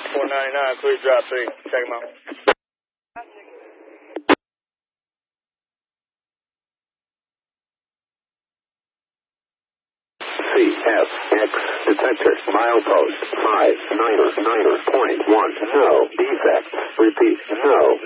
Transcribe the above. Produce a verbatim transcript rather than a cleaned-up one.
four ninety-nine, clear drop three. Check him out. C S X detector milepost five niner niner point one. No defect. Repeat, no